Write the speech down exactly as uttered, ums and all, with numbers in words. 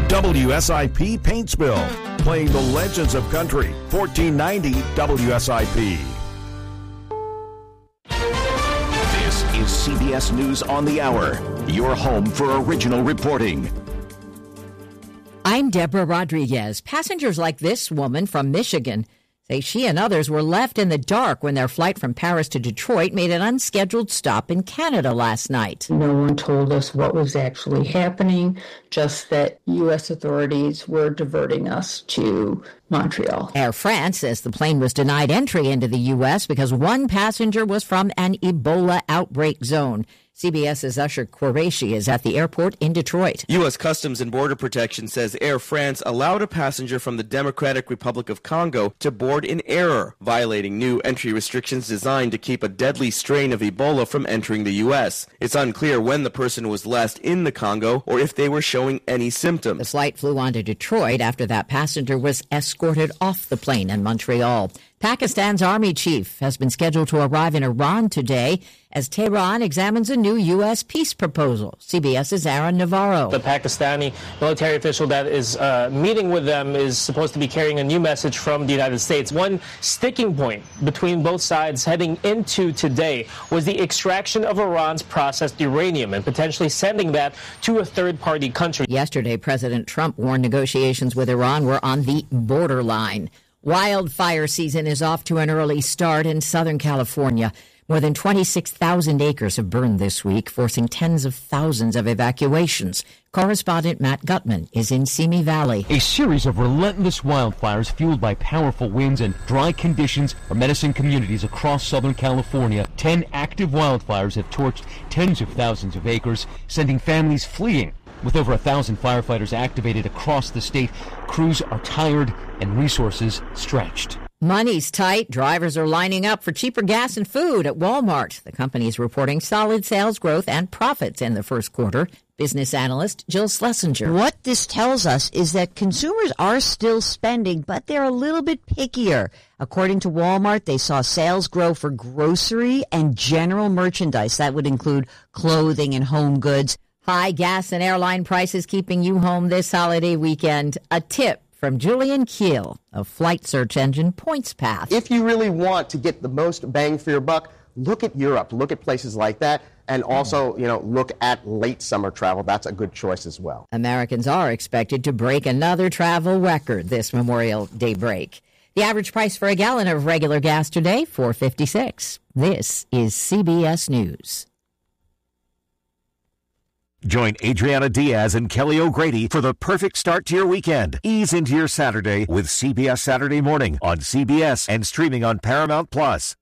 W S I P Paintsville, playing the legends of country. fourteen ninety W S I P. This is C B S News on the Hour, your home for original reporting. I'm Deborah Rodriguez. Passengers like this woman from Michigan say she and others were left in the dark when their flight from Paris to Detroit made an unscheduled stop in Canada last night. No one told us what was actually happening, just that U S authorities were diverting us to Montreal. Air France says the plane was denied entry into the U S because one passenger was from an Ebola outbreak zone. CBS's Usher Qureshi is at the airport in Detroit. U S Customs and Border Protection says Air France allowed a passenger from the Democratic Republic of Congo to board in error, violating new entry restrictions designed to keep a deadly strain of Ebola from entering the U S. It's unclear when the person was last in the Congo or if they were showing any symptoms. The flight flew on to Detroit after that passenger was escorted off the plane in Montreal. Pakistan's army chief has been scheduled to arrive in Iran today as Tehran examines a new U S peace proposal. CBS's Aaron Navarro. The Pakistani military official that is uh, meeting with them is supposed to be carrying a new message from the United States. One sticking point between both sides heading into today was the extraction of Iran's processed uranium and potentially sending that to a third-party country. Yesterday, President Trump warned negotiations with Iran were on the borderline. Wildfire season is off to an early start in Southern California. More than twenty-six thousand acres have burned this week, forcing tens of thousands of evacuations. Correspondent Matt Gutman is in Simi Valley. A series of relentless wildfires fueled by powerful winds and dry conditions are menacing communities across Southern California. Ten active wildfires have torched tens of thousands of acres, sending families fleeing. With over a thousand firefighters activated across the state, crews are tired and resources stretched. Money's tight. Drivers are lining up for cheaper gas and food at Walmart. The company is reporting solid sales growth and profits in the first quarter. Business analyst Jill Schlesinger. What this tells us is that consumers are still spending, but they're a little bit pickier. According to Walmart, they saw sales grow for grocery and general merchandise. That would include clothing and home goods. High gas and airline prices keeping you home this holiday weekend. A tip from Julian Keel of flight search engine PointsPath. If you really want to get the most bang for your buck, look at Europe. Look at places like that. And also, you know, look at late summer travel. That's a good choice as well. Americans are expected to break another travel record this Memorial Day break. The average price for a gallon of regular gas today, four dollars and fifty-six cents. This is C B S News. Join Adriana Diaz and Kelly O'Grady for the perfect start to your weekend. Ease into your Saturday with C B S Saturday Morning on C B S and streaming on Paramount Plus.